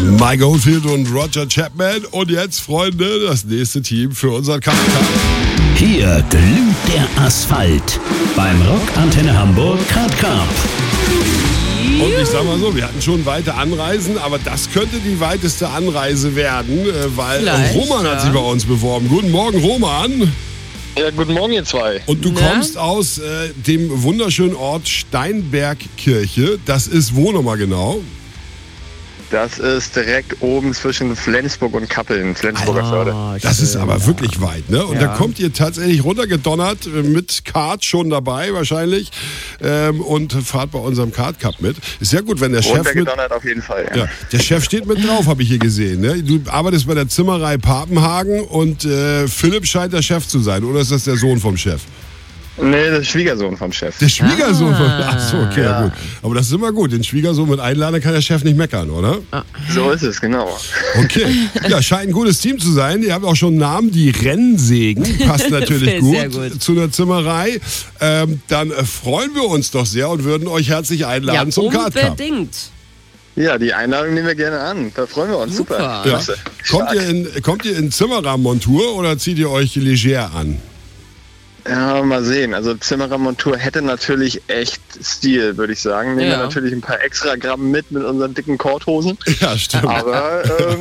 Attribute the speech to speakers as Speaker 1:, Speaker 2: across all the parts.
Speaker 1: Mike Oldfield und Roger Chapman. Und jetzt, Freunde, das nächste Team für unseren Kampf.
Speaker 2: Hier glüht der Asphalt beim Rock Antenne Hamburg Kart Cup.
Speaker 1: Und ich sag mal so, wir hatten schon weite Anreisen, aber das könnte die weiteste Anreise werden, weil
Speaker 3: Vielleicht,
Speaker 1: Roman hat sich bei uns beworben. Guten Morgen, Roman.
Speaker 4: Ja, guten Morgen, ihr zwei.
Speaker 1: Und du kommst aus dem wunderschönen Ort Steinbergkirche. Das ist wo nochmal genau?
Speaker 4: Das ist direkt oben zwischen Flensburg und Kappeln, Flensburger Förde.
Speaker 1: Das ist aber wirklich weit, ne? Und da kommt ihr tatsächlich runtergedonnert, mit Kart schon dabei wahrscheinlich, und fahrt bei unserem Kart Cup mit. Ist ja gut, wenn der Chef mit...
Speaker 4: Runtergedonnert auf jeden Fall,
Speaker 1: Ja, der Chef steht mit drauf, habe ich hier gesehen, ne? Du arbeitest bei der Zimmerei Papenhagen und Philipp scheint der Chef zu sein, oder ist das der Sohn vom Chef?
Speaker 4: Nee, das ist Schwiegersohn vom Chef.
Speaker 1: Der Schwiegersohn von... Ach so, okay, ja. Gut. Aber das ist immer gut, den Schwiegersohn mit einladen kann der Chef nicht meckern, oder?
Speaker 4: So ist es, genau.
Speaker 1: Okay, ja, scheint ein gutes Team zu sein. Ihr habt auch schon einen Namen, die Rennsägen. Passt natürlich gut zu einer Zimmerei. Dann freuen wir uns doch sehr und würden euch herzlich einladen zum Kart Cup.
Speaker 3: Unbedingt.
Speaker 4: Ja, die Einladung nehmen wir gerne an. Da freuen wir uns. Super.
Speaker 1: Ja. Kommt ihr in Zimmerermontur oder zieht ihr euch leger an?
Speaker 4: Ja, mal sehen. Also Zimmerermontur hätte natürlich echt Stil, würde ich sagen. Nehmen wir natürlich ein paar extra Gramm mit unseren dicken Korthosen.
Speaker 1: Ja, stimmt.
Speaker 4: Aber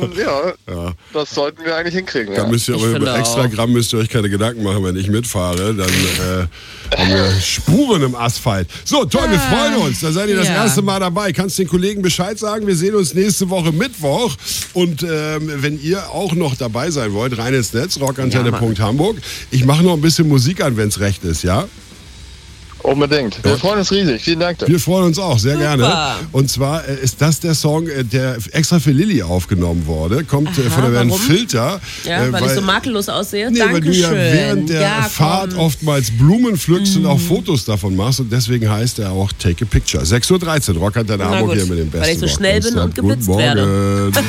Speaker 4: das sollten wir eigentlich hinkriegen.
Speaker 1: Da müsst ihr aber über extra Gramm müsst ihr euch keine Gedanken machen, wenn ich mitfahre. Dann haben wir Spuren im Asphalt. So, toll, wir freuen uns. Da seid ihr das erste Mal dabei. Kannst den Kollegen Bescheid sagen. Wir sehen uns nächste Woche Mittwoch. Und wenn ihr auch noch dabei sein wollt, rein ins Netz, rockantenne.hamburg. Ich mache noch ein bisschen Musik an, wenn es recht ist, ja?
Speaker 4: Unbedingt. Wir freuen uns riesig. Vielen Dank.
Speaker 1: Wir freuen uns auch, sehr gerne. Und zwar ist das der Song, der extra für Lilly aufgenommen wurde. Kommt von der Band Filter.
Speaker 3: Ja, weil ich so makellos aussehe.
Speaker 1: Nee, weil du ja während der Fahrt oftmals Blumen pflückst und auch Fotos davon machst. Und deswegen heißt er auch Take a Picture. 6:13 Uhr, Rock Antenne Hamburg hier mit dem besten.
Speaker 3: Weil ich so schnell bin und geblitzt
Speaker 1: werde.